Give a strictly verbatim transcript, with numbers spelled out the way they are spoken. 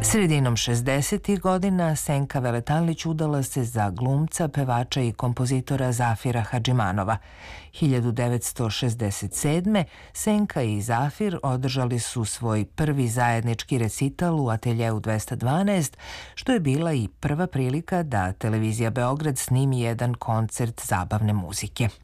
Sredinom šezdesetih godina Senka Veletalnić udala se za glumca, pevača i kompozitora Zafira Hadžimanova. hiljadu devetsto šezdeset sedme. Senka i Zafir održali su svoj prvi zajednički recital u Ateljeu dvesta dvanaest, što je bila i prva prilika da Televizija Beograd snimi jedan koncert zabavne muzike.